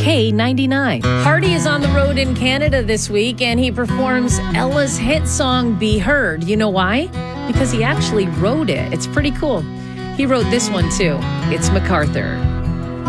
K99. Hardy is on the road in Canada this week, and he performs Ella's hit song, Be Heard. You know why? Because he actually wrote it. It's pretty cool. He wrote this one, too. It's MacArthur.